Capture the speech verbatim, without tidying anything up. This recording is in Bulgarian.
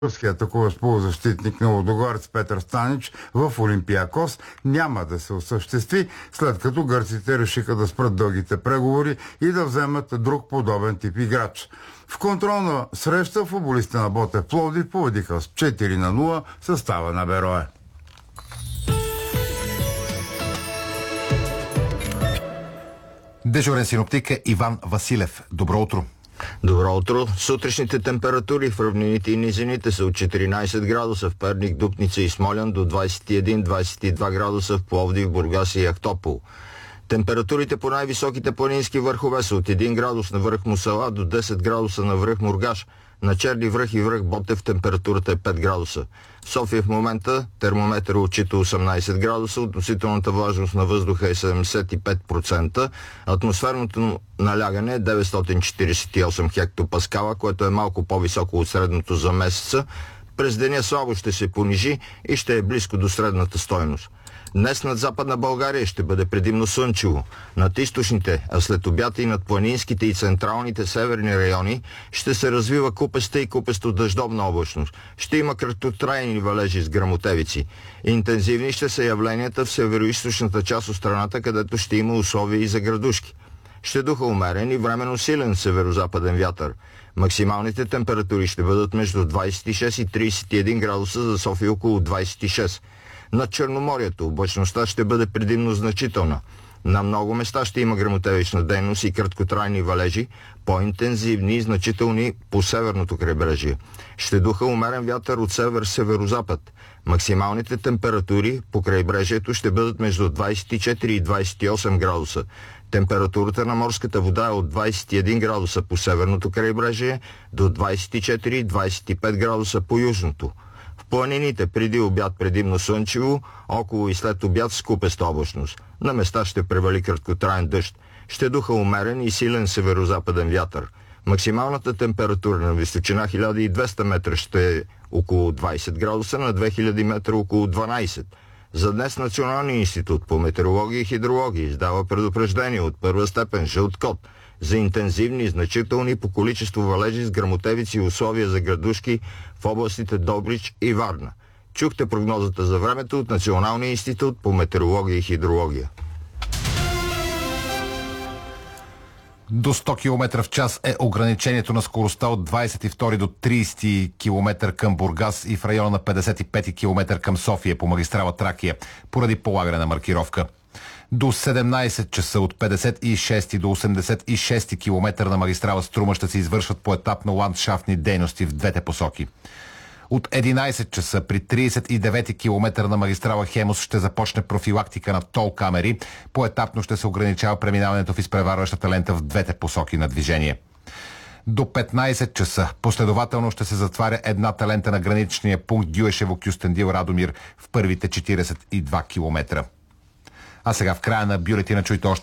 Руският атакуващ полузащитник на Лудогорец Петър Станич в Олимпиакос няма да се осъществи, след като гърците решиха да спрат дългите преговори и да вземат друг подобен тип играч. В контролна среща футболистите на Ботев Пловдив победиха с четири на нула състава на Берое. Дежурен синоптик е Иван Василев. Добро утро. Добро утро. Сутрешните температури в равнините и низините са от четиринайсет градуса в Перник, Дупница и Смолян до двайсет и един до двайсет и два градуса в Пловдив, Бургас и Ахтопол. Температурите по най-високите планински върхове са от един градус на връх Мусала до десет градуса на връх Мургаш. На Черни връх и връх Ботев температурата е пет градуса. В София в момента термометър отчита осемнайсет градуса, относителната влажност на въздуха е седемдесет и пет процента, атмосферното налягане е деветстотин четирийсет и осем хектопаскала, което е малко по-високо от средното за месеца. През деня слабо ще се понижи и ще е близко до средната стойност. Днес над Западна България ще бъде предимно слънчево. Над източните, а след обяд и над планинските и централните северни райони ще се развива купеста и купесто дъждовна облачност. Ще има краткотрайни валежи с гръмотевици. Интензивни ще са явленията в североизточната част от страната, където ще има условия и за градушки. Ще духа умерен и временно силен северозападен вятър. Максималните температури ще бъдат между двайсет и шест и трийсет и един градуса, за София около двайсет и шест. Над Черноморието облачността ще бъде предимно значителна. На много места ще има гръмотевична дейност и краткотрайни валежи, по-интензивни и значителни по северното крайбрежие. Ще духа умерен вятър от север-северозапад. Максималните температури по крайбрежието ще бъдат между двайсет и четири и двайсет и осем градуса. Температурата на морската вода е от двайсет и един градуса по северното крайбрежие до двайсет и четири и двайсет и пет градуса по южното. В планините преди обяд предимно слънчево, около и след обяд с купеста облачност. На места ще превали краткотраен дъжд. Ще духа умерен и силен северозападен вятър. Максималната температура на височина хиляда и двеста метра ще е около двайсет градуса, на две хиляди метра около дванайсет. За днес Националният институт по метеорология и хидрология издава предупреждение от първа степен жълт код за интензивни, значителни по количество валежи с гръмотевици и условия за градушки в областите Добрич и Варна. Чухте прогнозата за времето от Националния институт по метеорология и хидрология. До сто километра в час е ограничението на скоростта от двайсет и втори до трийсети километър към Бургас и в района на петдесет и пети километър към София по магистрала Тракия, поради полагане на маркировка. До седемнайсет часа от петдесет и шести до осемдесет и шести километър на магистрала Струма ще се извършват поетапно ландшафтни дейности в двете посоки. От единайсет часа при трийсет и девети километър на магистрала Хемус ще започне профилактика на тол камери. Поетапно ще се ограничава преминаването в изпреварващата лента в двете посоки на движение. До петнайсет часа последователно ще се затваря едната лента на граничния пункт Гюешево-Кюстендил Радомир в първите четирийсет и два километра. А сега в края на бюлетина чуйте още